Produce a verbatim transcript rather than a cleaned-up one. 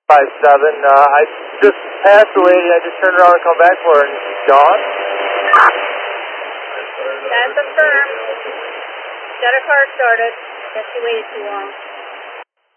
five seven. Uh, I just passed the lady. I just turned around and come back for her, and she's gone. That's affirmed. Got her car started. Guess she waited too long.